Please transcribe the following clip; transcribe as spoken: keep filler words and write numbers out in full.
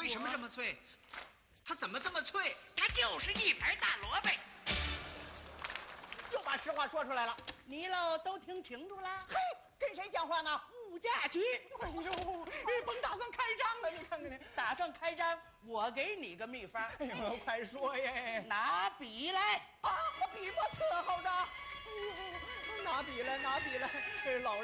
为什么这么脆？它怎么这么脆？ 它就是一盘大萝卜。 又把实话说出来了。 你喽都听清楚了？ 嘿，跟谁讲话呢？ 物价局。 哎呦，甭打算开张了，你看看你。 打算开张，我给你个秘方。 哎呦，快说耶！ 拿笔来啊，我笔不伺候着。拿笔来，拿笔来，老人。